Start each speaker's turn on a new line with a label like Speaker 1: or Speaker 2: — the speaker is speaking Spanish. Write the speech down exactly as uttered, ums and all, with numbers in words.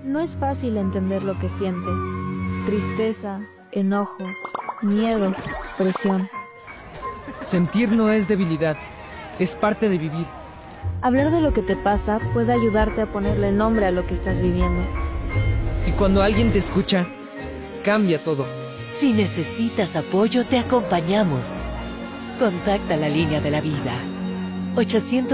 Speaker 1: No es fácil entender lo que sientes. Tristeza, enojo, miedo, presión.
Speaker 2: Sentir no es debilidad, es parte de vivir.
Speaker 1: Hablar de lo que te pasa puede ayudarte a ponerle nombre a lo que estás viviendo.
Speaker 2: Y cuando alguien te escucha, cambia todo.
Speaker 3: Si necesitas apoyo, te acompañamos. Contacta la línea de la vida. ochocientos